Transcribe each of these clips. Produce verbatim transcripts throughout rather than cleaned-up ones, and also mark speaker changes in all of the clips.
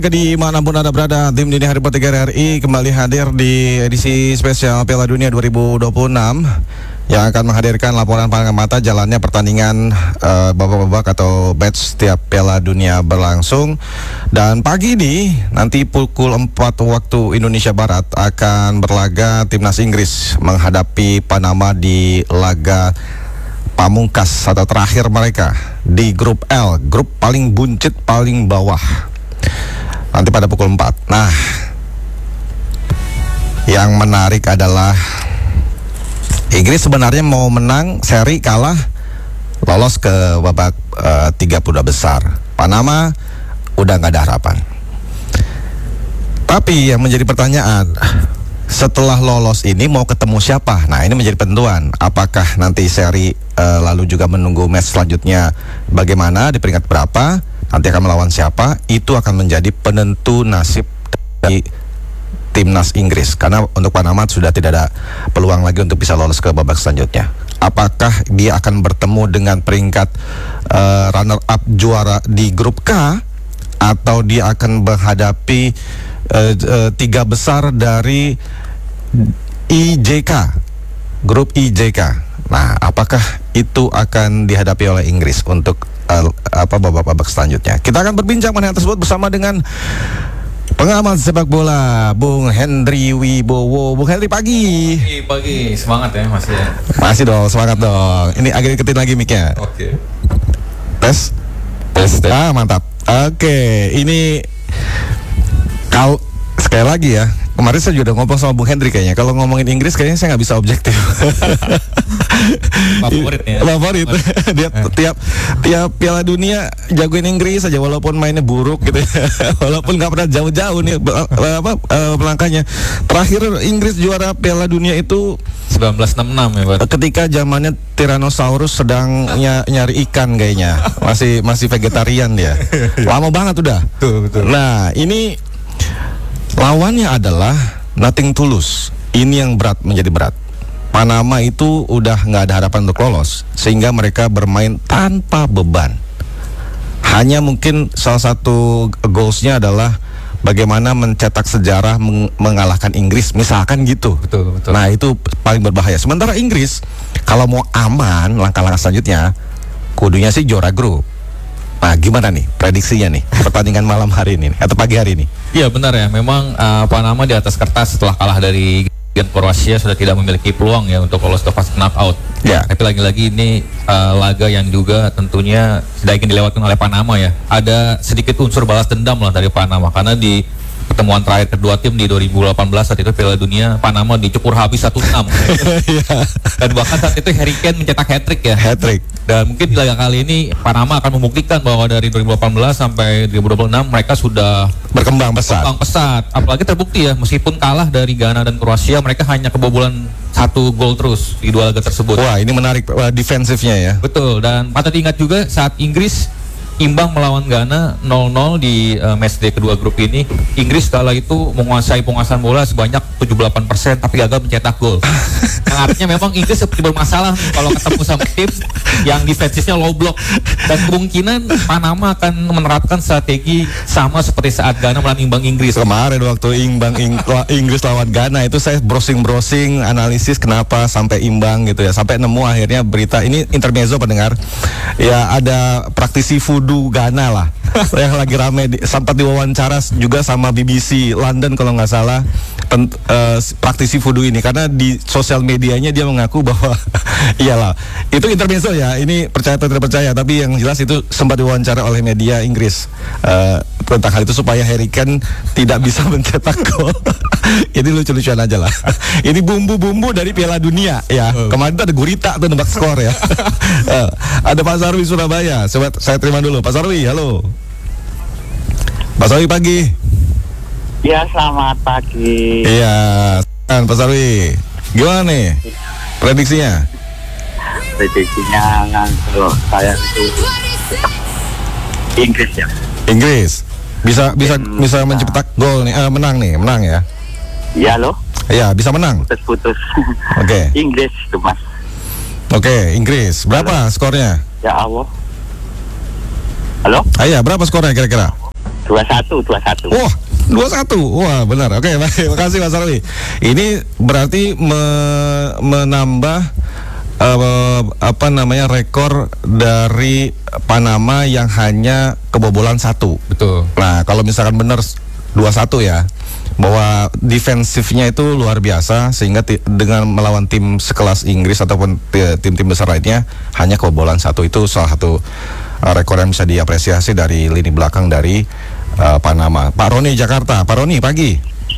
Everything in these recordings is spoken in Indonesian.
Speaker 1: Di manapun Anda berada, tim Dini Hari tiga R I kembali hadir di edisi spesial Piala Dunia dua ribu dua puluh enam yang akan menghadirkan laporan pandangan mata jalannya pertandingan uh, babak-babak atau batch setiap Piala Dunia berlangsung. Dan pagi ini nanti pukul empat waktu Indonesia Barat akan berlaga timnas Inggris menghadapi Panama di laga pamungkas atau terakhir mereka di grup L, grup paling buncit paling bawah. Nanti pada pukul empat. Nah, yang menarik adalah Inggris sebenarnya mau menang, seri kalah, lolos ke babak uh, tiga puluh dua besar. Panama udah gak ada harapan. Tapi yang menjadi pertanyaan, setelah lolos ini mau ketemu siapa? Nah, ini menjadi penentuan. Apakah nanti seri uh, lalu juga menunggu match selanjutnya bagaimana, di peringkat berapa, nanti akan melawan siapa, itu akan menjadi penentu nasib dari timnas Inggris. Karena untuk Panama sudah tidak ada peluang lagi untuk bisa lolos ke babak selanjutnya. Apakah dia akan bertemu dengan peringkat uh, runner up juara di grup K, atau dia akan menghadapi uh, uh, tiga besar dari I J K, grup I J K. Nah, apakah itu akan dihadapi oleh Inggris untuk uh, apa babak-babak selanjutnya? Kita akan berbincang mengenai hal tersebut bersama dengan pengamat sepak bola Bung Hendry Wibowo. Bung Hendry, pagi.
Speaker 2: Pagi, pagi. Semangat ya Mas ya.
Speaker 1: Masih dong, semangat dong. Ini agak deketin lagi mic-nya.
Speaker 2: Oke.
Speaker 1: Tes. Tes. tes. Ah, mantap. Oke, ini kalau sekali lagi ya. Kemarin saya juga udah ngomong sama Bung Hendry kayaknya. Kalau ngomongin Inggris kayaknya saya nggak bisa objektif.
Speaker 2: Favorit ya.
Speaker 1: Favorit. Dia tiap tiap Piala Dunia jagoin Inggris aja walaupun mainnya buruk gitu. Walaupun nggak pernah jauh-jauh nih apa melangkahnya. Terakhir Inggris juara Piala Dunia itu
Speaker 2: seribu sembilan ratus enam puluh enam ya, Pak.
Speaker 1: Ketika zamannya Tyrannosaurus sedang ny- nyari ikan kayaknya. Masih masih vegetarian dia. Lama banget udah.
Speaker 2: Betul, betul.
Speaker 1: Nah, ini lawannya adalah Nothing Tulus. Ini yang berat, menjadi berat. Panama itu udah nggak ada harapan untuk lolos, sehingga mereka bermain tanpa beban. Hanya mungkin salah satu goalsnya adalah bagaimana mencetak sejarah meng- mengalahkan Inggris, misalkan gitu.
Speaker 2: Betul, betul.
Speaker 1: Nah, itu paling berbahaya. Sementara Inggris kalau mau aman, langkah-langkah selanjutnya kudunya sih juara grup. Nah, gimana nih prediksinya nih pertandingan malam hari ini atau pagi hari ini?
Speaker 2: Iya benar ya, memang uh, Panama di atas kertas setelah kalah dari Kroasia sudah tidak memiliki peluang ya untuk lolos ke fase knockout.
Speaker 1: Ya.
Speaker 2: Tapi lagi-lagi ini uh, laga yang juga tentunya tidak ingin dilewatkan oleh Panama ya. Ada sedikit unsur balas dendam lah dari Panama karena di pertemuan terakhir kedua tim di dua ribu delapan belas saat itu Piala Dunia, Panama dicukur habis satu enam. Dan bahkan saat itu Harry Kane mencetak hat-trick ya.
Speaker 1: Hat-trick.
Speaker 2: Dan mungkin di laga kali ini Panama akan membuktikan bahwa dari dua ribu delapan belas sampai dua ribu dua puluh enam mereka sudah
Speaker 1: berkembang pesat.
Speaker 2: Berkembang pesat. Apalagi terbukti ya, meskipun kalah dari Ghana dan Kroasia, mereka hanya kebobolan satu gol terus di dua laga tersebut.
Speaker 1: Wah, ini menarik uh, defensifnya ya.
Speaker 2: Betul, dan patut diingat juga saat Inggris imbang melawan Ghana nol nol di uh, matchday kedua grup ini, Inggris kala itu menguasai penguasaan bola sebanyak tujuh puluh delapan persen tapi gagal mencetak gol. Yang artinya memang Inggris seperti bermasalah nih kalau ketemu sama tim yang defensifnya low block, dan kemungkinan Panama akan menerapkan strategi sama seperti saat Ghana melawan imbang Inggris.
Speaker 1: Kemarin waktu imbang Ing- Inggris lawan Ghana itu saya browsing-browsing analisis kenapa sampai imbang gitu ya, sampai nemu akhirnya berita ini intermezzo pendengar. Ya, ada praktisi voodoo Ghana lah yang lagi rame di, sempat diwawancara juga sama B B C London kalau nggak salah pen, uh, praktisi voodoo ini, karena di sosial medianya dia mengaku bahwa iyalah itu intermezzo ya, ini percaya atau tidak percaya, tapi yang jelas itu sempat diwawancara oleh media Inggris uh, tentang hal itu supaya Harry Kane tidak bisa mencetak gol. Ini lucu-lucuan aja lah. Ini bumbu-bumbu dari Piala Dunia ya. Kemarin tuh ada gurita tuh nebak skor ya. uh, ada Pak Sarwi Surabaya. Coba saya terima dulu Pak Sarwi. Halo Pak Sarwi, pagi.
Speaker 3: Ya, selamat pagi.
Speaker 1: Iya, kan Pak Sarwi. Gimana nih prediksinya?
Speaker 3: Prediksinya kalau saya itu Inggris ya.
Speaker 1: Inggris bisa bisa
Speaker 3: Hmm,
Speaker 1: bisa
Speaker 3: nah.
Speaker 1: mencetak gol nih, eh, menang nih, menang ya.
Speaker 3: Ya loh,
Speaker 1: Iya, bisa menang.
Speaker 3: putus-putus.
Speaker 1: Oke.
Speaker 3: Inggris tuh Mas.
Speaker 1: Oke, Inggris. Berapa skornya?
Speaker 3: Ya Allah. Halo?
Speaker 1: Ah, iya, berapa skornya kira-kira?
Speaker 3: dua satu, dua satu.
Speaker 1: Wah, dua satu. Wah, benar. Oke, baik. Makasih Mas Arwi. Ini berarti me- menambah uh, apa namanya rekor dari Panama yang hanya kebobolan satu.
Speaker 2: Betul.
Speaker 1: Nah, kalau misalkan benar dua satu ya, bahwa defensifnya itu luar biasa sehingga ti- dengan melawan tim sekelas Inggris ataupun ti- tim-tim besar lainnya hanya kebobolan satu, itu salah satu uh, rekor yang bisa diapresiasi dari lini belakang dari uh, Panama. Pak Roni Jakarta. Pak Roni, pagi.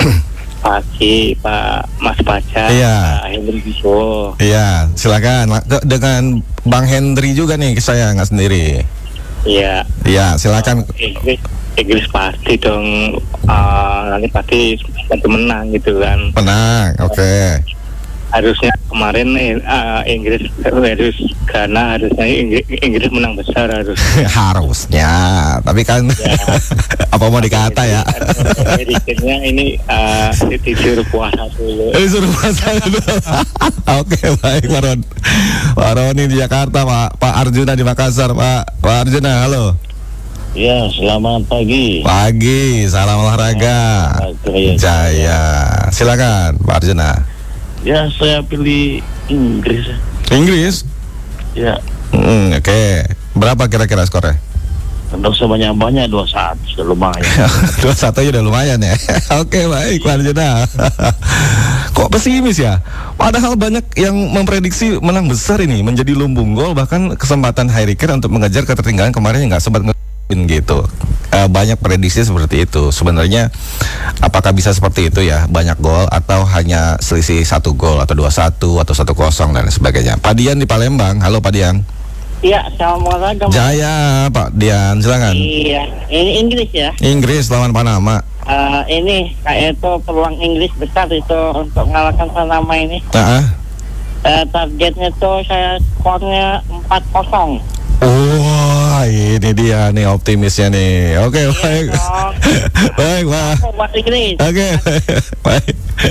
Speaker 3: Pagi Pak Mas Baca.
Speaker 1: Iya.
Speaker 3: Pak Hendri Biso.
Speaker 1: Iya, silakan. Ke- dengan Bang Hendri juga nih, saya nggak sendiri.
Speaker 3: Iya.
Speaker 1: Iya, silakan.
Speaker 3: Inggris, Inggris pasti dong. Uh, nanti pasti pasti menang gitu kan.
Speaker 1: Menang, oke.
Speaker 3: Harusnya kemarin uh, Inggris harus Ghana harusnya Inggris, Inggris menang besar harus.
Speaker 1: Harusnya, tapi kan
Speaker 3: Ya.
Speaker 1: apa mau dikata ya?
Speaker 3: Editingnya ini uh, disuruh puasa dulu.
Speaker 1: Eh, suruh puasa dulu. Oke, baik Pak Ron. Pak Roni di Jakarta, Pak Pak Arjuna di Makassar, Pak Pak Arjuna, halo.
Speaker 4: Ya, selamat pagi.
Speaker 1: Pagi, salam olahraga.
Speaker 4: Jaya.
Speaker 1: Jaya. Silakan Pak Arjuna.
Speaker 4: Ya, saya pilih Inggris.
Speaker 1: Inggris?
Speaker 4: Ya,
Speaker 1: Hmm, oke. Berapa kira-kira skornya?
Speaker 4: untuk sebanyak-banyak dua satu sudah lumayan.
Speaker 1: Dua satu aja udah lumayan ya. Oke, baik Pak Arjuna. Kok pesimis ya? Padahal banyak yang memprediksi menang besar ini, menjadi lumbung gol, bahkan kesempatan Harry Kane untuk mengejar ketertinggalan kemarin nggak sempat nge- gitu. Eh, banyak prediksi seperti itu. Sebenarnya apakah bisa seperti itu ya? Banyak gol atau hanya selisih satu gol atau dua satu atau satu kosong dan sebagainya. Pak Dian di Palembang. Halo Pak Dian.
Speaker 5: Iya, assalamualaikum.
Speaker 1: Jaya Pak Dian, silakan.
Speaker 5: Iya, ini Inggris ya.
Speaker 1: Inggris lawan Panama.
Speaker 5: Eh, ini kayak itu peluang Inggris besar itu untuk mengalahkan Panama ini.
Speaker 1: Nah,
Speaker 5: Eh, targetnya tuh saya skornya empat kosong.
Speaker 1: wah, ini dia nih optimisnya nih. Oke, baik.
Speaker 5: dong.
Speaker 1: Baik, Pak.
Speaker 5: Oh, buat Inggris.
Speaker 1: Oke, baik.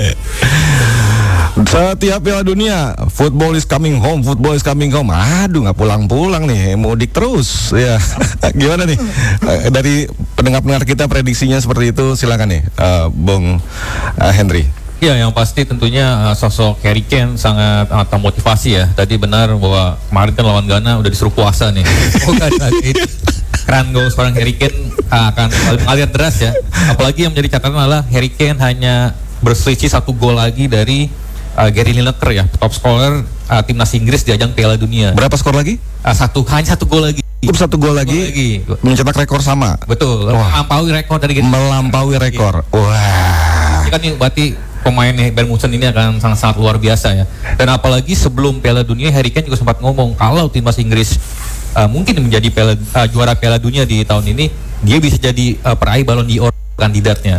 Speaker 1: Setiap Piala Dunia, football is coming home, football is coming home. Aduh, nggak pulang-pulang nih, mudik terus. Ya, gimana nih? Eh, Dari pendengar-pendengar kita prediksinya seperti itu, silakan nih, eh, Bung eh, Henry.
Speaker 2: Ya, yang pasti tentunya uh, sosok Harry Kane sangat uh, termotivasi ya. Tadi benar bahwa kemarin kan lawan Ghana udah disuruh puasa nih. Bukan lagi keran gol seorang Harry Kane uh, akan mengalir deras ya. Apalagi yang menjadi catatan adalah Harry Kane hanya berselisih satu gol lagi dari uh, Gary Lineker ya, top scorer uh, timnas Inggris di ajang Piala Dunia.
Speaker 1: Berapa skor lagi?
Speaker 2: Uh, satu hanya satu gol lagi.
Speaker 1: Cukup satu gol lagi,
Speaker 2: lagi.
Speaker 1: mencetak rekor sama.
Speaker 2: Betul.
Speaker 1: Wah.
Speaker 2: Melampaui rekor dari Gary.
Speaker 1: Melampaui rekor. Wah.
Speaker 2: Ini kan nih berarti pemain Bayern Munchen ini akan sangat-sangat luar biasa ya. Dan apalagi sebelum Piala Dunia, Harry Kane juga sempat ngomong kalau timnas Inggris uh, mungkin menjadi piala, uh, juara Piala Dunia di tahun ini, dia bisa jadi uh, peraih Ballon d'Or kandidatnya.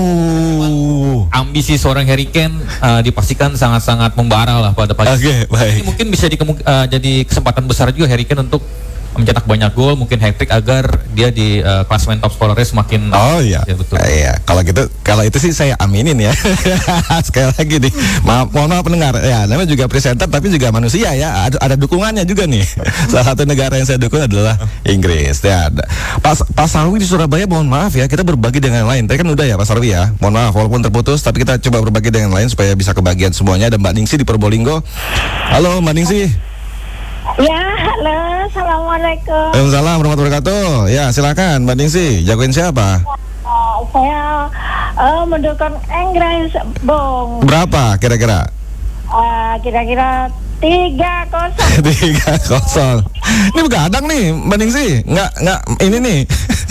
Speaker 1: Oh.
Speaker 2: Ambisi seorang Harry Kane uh, dipastikan sangat-sangat membara lah pada pagi.
Speaker 1: Oke, baik.
Speaker 2: Ini mungkin bisa dikemung- uh, jadi kesempatan besar juga Harry Kane untuk mencetak banyak gol, mungkin hat-trick agar dia di uh, klasemen top scorernya semakin.
Speaker 1: Oh iya,
Speaker 2: ya, betul.
Speaker 1: Eh, iya. Kalau gitu, kalau itu sih saya aminin ya. Sekali lagi nih, maaf, mohon maaf pendengar. Ya, namanya juga presenter, tapi juga manusia ya. Ada, ada dukungannya juga nih. Salah satu negara yang saya dukung adalah Inggris. Ya, ada. Pas Pak Sarwi di Surabaya, mohon maaf ya, kita berbagi dengan yang lain. Tadi kan udah ya Pak Sarwi ya. Mohon maaf, walaupun terputus, tapi kita coba berbagi dengan yang lain supaya bisa kebagian semuanya. Ada Mbak Ningsi di Probolinggo. Halo Mbak Ningsi.
Speaker 6: Ya, halo, assalamualaikum.
Speaker 1: Waalaikumsalam warahmatullahi wabarakatuh. Ya, silakan Mbak Ningsi. Jagoin siapa?
Speaker 6: Uh, saya uh, mendukung Inggris, Bung.
Speaker 1: Berapa kira-kira?
Speaker 6: Uh, kira-kira tiga kosong.
Speaker 1: Tiga kosong. Ini begadang nih, Mbak Ningsi. Nggak, nggak, ini nih.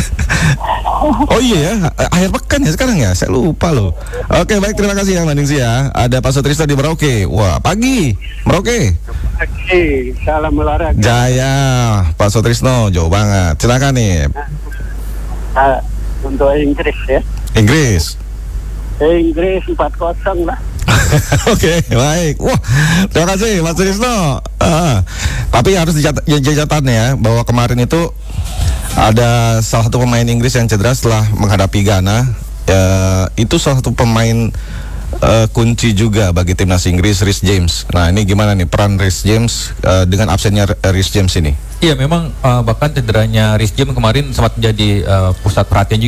Speaker 1: Oh iya ya, akhir pekan ya sekarang ya. Saya lupa loh. Oke, baik, terima kasih ya Mbak Ningsi ya. Ada Pak Sutrisno di Merauke. Wah, pagi Merauke.
Speaker 3: Pagi, salam olahraga.
Speaker 1: Jaya, Pak Sutrisno, jauh banget. Silakan nih.
Speaker 3: Uh, untuk Inggris ya.
Speaker 1: Inggris.
Speaker 3: Inggris empat kosong lah.
Speaker 1: Oke, baik. Wah, terima kasih Mas Sutrisno. Ah, tapi harus dicatat, dicatat ya bahwa kemarin itu ada salah satu pemain Inggris yang cedera setelah menghadapi Ghana. Uh, itu salah satu pemain uh, kunci juga bagi timnas Inggris, Reece James. Nah, ini gimana nih peran Reece James uh, dengan absennya Reece James ini?
Speaker 2: Iya, memang uh, bahkan cederanya Reece James kemarin sempat menjadi uh, pusat perhatian juga.